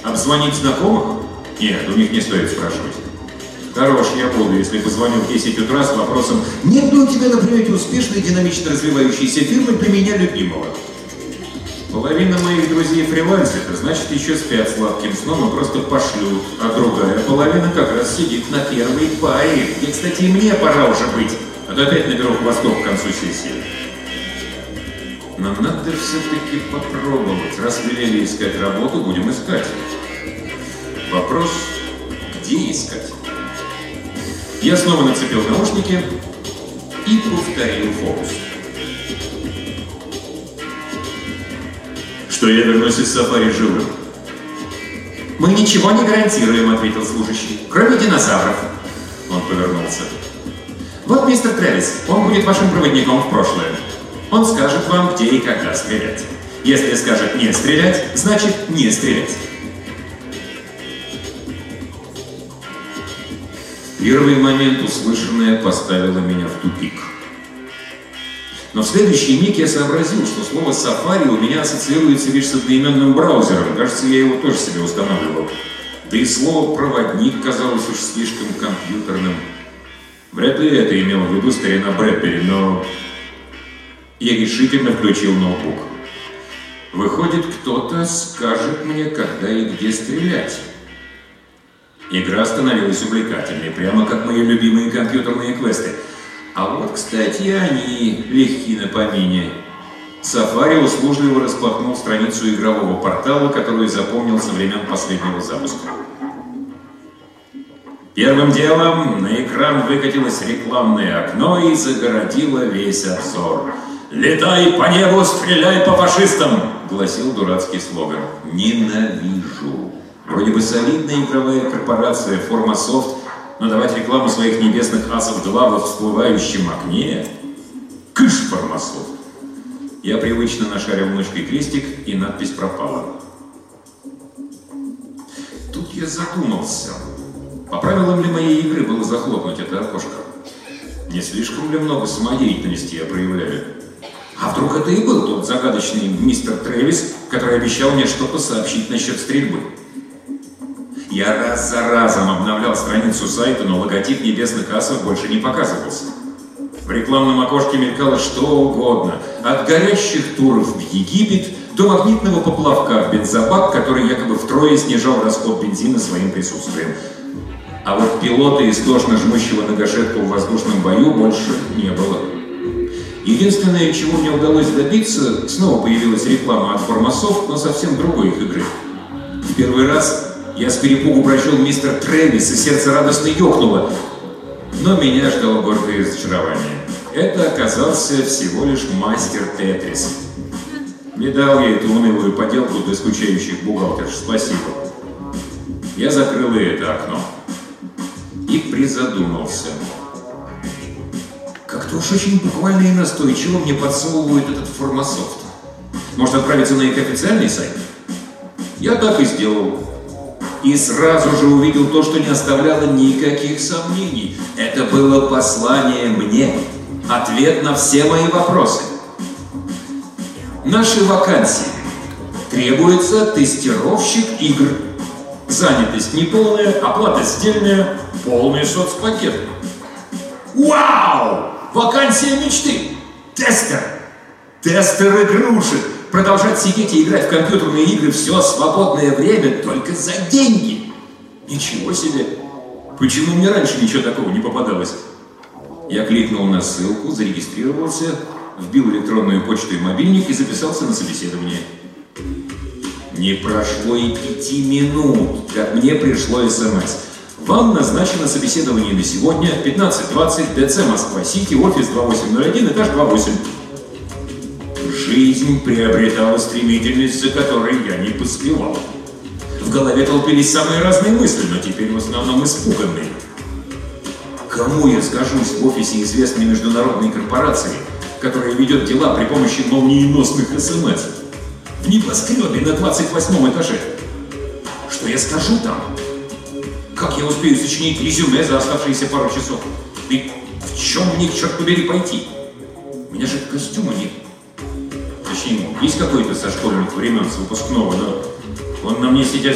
Обзвонить знакомых? Нет, у них не стоит спрашивать. Хорош я буду, если позвоню в 10 утра с вопросом: «Нет ли у тебя на примете успешной, динамично развивающейся фирмы для меня любимого?» Половина моих друзей-фрилансеры, значит, еще спят сладким сном и просто пошлют, а другая половина как раз сидит на первой паре, где, кстати, и мне пора уже быть, а то опять наберу хвостов к концу сессии. Но надо все-таки попробовать. Раз велели искать работу, будем искать. Вопрос, где искать? Я снова нацепил наушники и повторил фокус. Что я вернусь из сафари живым. «Мы ничего не гарантируем», — ответил служащий, — «кроме динозавров». Он повернулся. «Вот мистер Трэвис, он будет вашим проводником в прошлое. Он скажет вам, где и когда стрелять. Если скажет не стрелять, значит не стрелять». В первый момент услышанное поставило меня в тупик. Но в следующий миг я сообразил, что слово «сафари» у меня ассоциируется лишь с одноименным браузером. Кажется, я его тоже себе устанавливал. Да и слово «проводник» казалось уж слишком компьютерным. Вряд ли это имел в виду старина Брэдбери, но я решительно включил ноутбук. Выходит, кто-то скажет мне, когда и где стрелять. Игра становилась увлекательной, прямо как мои любимые компьютерные квесты. А вот, кстати, они легки на помине. Safari услужливо распахнул страницу игрового портала, которую запомнил со времен последнего запуска. Первым делом на экран выкатилось рекламное окно и загородило весь обзор. «Летай по небу, стреляй по фашистам!» — гласил дурацкий слоган. Ненавижу. Вроде бы солидная игровая корпорация Formasoft, но давать рекламу своих небесных асов 2 во всплывающем окне? Кыш, Formasoft! Я привычно нашарил мышкой крестик, и надпись пропала. Тут я задумался, по правилам ли моей игры было захлопнуть это окошко? Не слишком ли много самодеятельности я проявляю? А вдруг это и был тот загадочный мистер Трэвис, который обещал мне что-то сообщить насчет стрельбы? Я раз за разом обновлял страницу сайта, но логотип небесных асов больше не показывался. В рекламном окошке мелькало что угодно. От горящих туров в Египет до магнитного поплавка в бензобак, который якобы втрое снижал расход бензина своим присутствием. А вот пилота, истошно жмущего на гашетку в воздушном бою, больше не было. Единственное, чего мне удалось добиться, снова появилась реклама от Formasoft, но совсем другой их игры. В первый раз я с перепугу прочел мистер Трэвис, и сердце радостно ёкнуло. Но меня ждало горькое разочарование. Это оказался всего лишь мастер Тетрис. Не дал я эту унылую поделку для скучающих бухгалтерш. Спасибо. Я закрыл и это окно. И призадумался. Как-то уж очень буквально и настойчиво мне подсовывает этот Formasoft. Может, отправиться на их официальный сайт? Я так и сделал. И сразу же увидел то, что не оставляло никаких сомнений. Это было послание мне. Ответ на все мои вопросы. Наши вакансии. Требуется тестировщик игр. Занятость неполная, оплата сдельная, полный соцпакет. Вау! Вакансия мечты! Тестер! Тестер игрушек! Продолжать сидеть и играть в компьютерные игры все свободное время только за деньги. Ничего себе! Почему мне раньше ничего такого не попадалось? Я кликнул на ссылку, зарегистрировался, вбил электронную почту и мобильник и записался на собеседование. Не прошло и 5 минут, как мне пришло СМС. Вам назначено собеседование на сегодня, 15:20, ДЦ Москва-Сити, офис 2801, этаж 28. Жизнь приобретала стремительность, за которой я не поспевал. В голове толпились самые разные мысли, но теперь в основном испуганные. Кому я скажусь в офисе известной международной корпорации, которая ведет дела при помощи молниеносных СМС? В небоскребе на 28 этаже. Что я скажу там? Как я успею сочинить резюме за оставшиеся пару часов? И в чем мне, черт побери, пойти? У меня же костюма нет. Точнее, есть какой-то со школьных времен, с выпускного, но он на мне сейчас